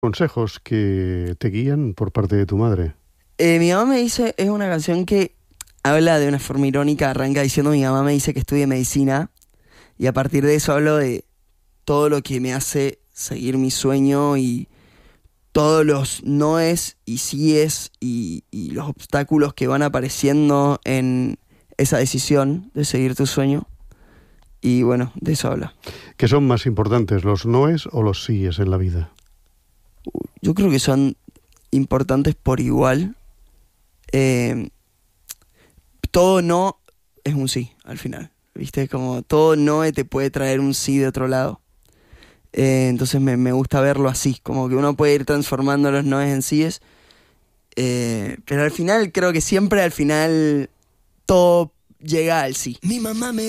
Consejos que te guían por parte de tu madre. Mi mamá me dice, es una canción que habla de una forma irónica, arranca diciendo mi mamá me dice que estudie medicina y a partir de eso hablo de todo lo que me hace seguir mi sueño y todos los noes y síes y los obstáculos que van apareciendo en esa decisión de seguir tu sueño. Y bueno, de eso habla. ¿Qué son más importantes, los noes o los síes en la vida? Yo creo que son importantes por igual. Eh, Todo no es un sí al final, ¿viste? Como todo no te puede traer un sí de otro lado. Entonces me gusta verlo así, como que uno puede ir transformando los noes en síes, pero al final creo que siempre al final todo llega al sí. Mi mamá me